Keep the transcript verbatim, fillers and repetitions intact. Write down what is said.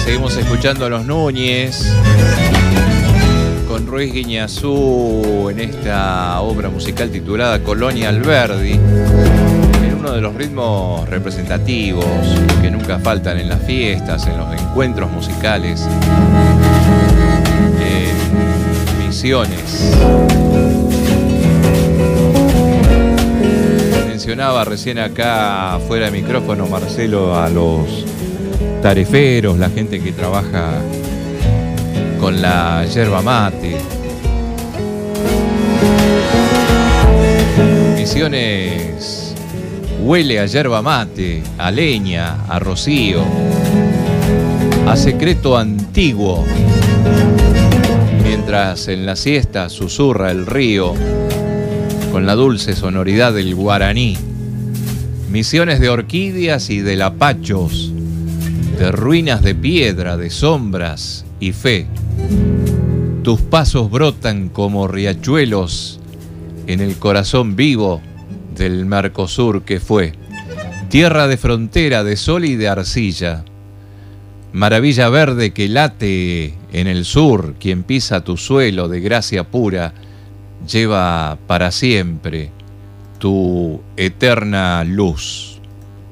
Seguimos escuchando a los Núñez con Ruiz Guiñazú en esta obra musical titulada Colonia Alberdi, en uno de los ritmos representativos que nunca faltan en las fiestas, en los encuentros musicales, en Misiones. Mencionaba recién acá fuera de micrófono Marcelo a los tareferos, la gente que trabaja con la yerba mate. Misiones huele a yerba mate, a leña, a rocío, a secreto antiguo, mientras en la siesta susurra el río con la dulce sonoridad del guaraní. Misiones de orquídeas y de lapachos, de ruinas de piedra, de sombras y fe. Tus pasos brotan como riachuelos en el corazón vivo del Mercosur que fue. Tierra de frontera, de sol y de arcilla. Maravilla verde que late en el sur, quien pisa tu suelo de gracia pura, lleva para siempre tu eterna luz.